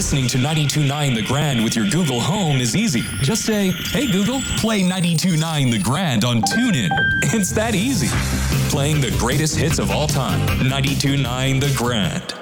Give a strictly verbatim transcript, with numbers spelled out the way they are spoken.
listening to ninety-two point nine The Grand with your Google Home is easy. Just say, "Hey Google, play ninety-two point nine The Grand on TuneIn." It's that easy. Playing the greatest hits of all time. ninety-two point nine The Grand.